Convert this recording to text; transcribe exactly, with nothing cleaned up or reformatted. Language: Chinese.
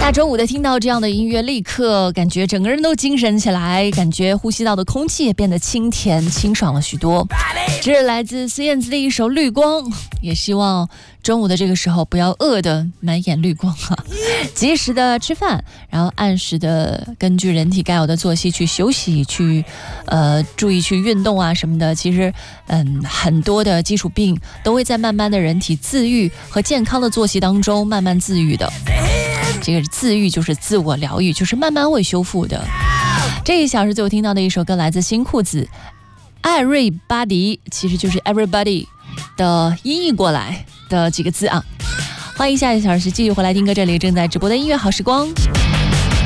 大周五的听到这样的音乐，立刻感觉整个人都精神起来，感觉呼吸到的空气也变得清甜清爽了许多。这是来自孙燕姿的一首《绿光》，也希望中午的这个时候不要饿得满眼绿光啊，及时的吃饭，然后按时的根据人体该有的作息去休息，去呃注意去运动啊什么的。其实嗯很多的基础病都会在慢慢的人体自愈和健康的作息当中慢慢自愈的。这个自愈就是自我疗愈，就是慢慢会修复的。这一小时最后听到的一首歌来自新裤子艾瑞巴迪，其实就是 everybody 的音译过来的几个字啊。欢迎下一小时继续回来听歌，这里正在直播的音乐好时光。